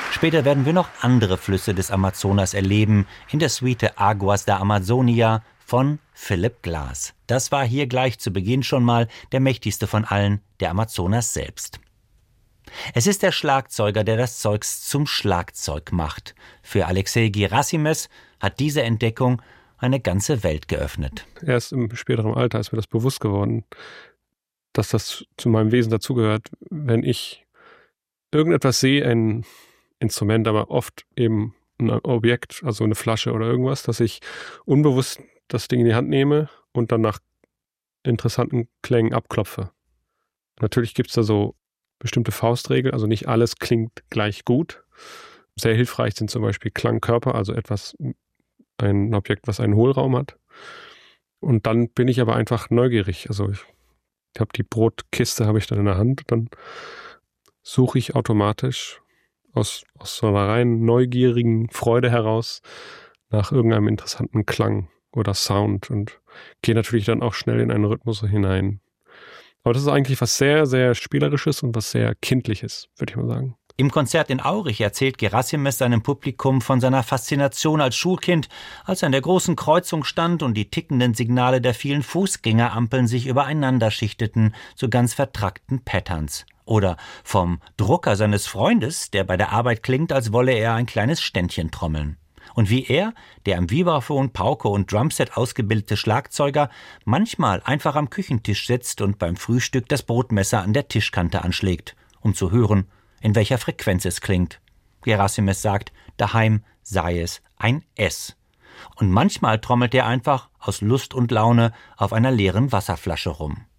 Später werden wir noch andere Flüsse des Amazonas erleben, in der Suite Aguas da Amazonia von Philip Glass. Das war hier gleich zu Beginn schon mal der mächtigste von allen, der Amazonas selbst. Es ist der Schlagzeuger, der das Zeugs zum Schlagzeug macht. Für Alexei Gerasimes hat diese Entdeckung eine ganze Welt geöffnet. Erst im späteren Alter ist mir das bewusst geworden, dass das zu meinem Wesen dazugehört. Wenn ich irgendetwas sehe, ein Instrument, aber oft eben ein Objekt, also eine Flasche oder irgendwas, dass ich unbewusst das Ding in die Hand nehme und dann nach interessanten Klängen abklopfe. Natürlich gibt es da so bestimmte Faustregeln, also nicht alles klingt gleich gut. Sehr hilfreich sind zum Beispiel Klangkörper, also ein Objekt, was einen Hohlraum hat. Und dann bin ich aber einfach neugierig. Also ich habe die Brotkiste habe ich dann in der Hand, dann suche ich automatisch aus so einer rein neugierigen Freude heraus nach irgendeinem interessanten Klang oder Sound und gehe natürlich dann auch schnell in einen Rhythmus hinein. Aber das ist eigentlich was sehr, sehr Spielerisches und was sehr Kindliches, würde ich mal sagen. Im Konzert in Aurich erzählt Gerasimes seinem Publikum von seiner Faszination als Schulkind, als er an der großen Kreuzung stand und die tickenden Signale der vielen Fußgängerampeln sich übereinander schichteten zu ganz vertrackten Patterns. Oder vom Drucker seines Freundes, der bei der Arbeit klingt, als wolle er ein kleines Ständchen trommeln. Und wie er, der am Vibraphon, Pauke und Drumset ausgebildete Schlagzeuger, manchmal einfach am Küchentisch sitzt und beim Frühstück das Brotmesser an der Tischkante anschlägt, um zu hören, in welcher Frequenz es klingt. Gerasimes sagt, daheim sei es ein S. Und manchmal trommelt er einfach aus Lust und Laune auf einer leeren Wasserflasche rum.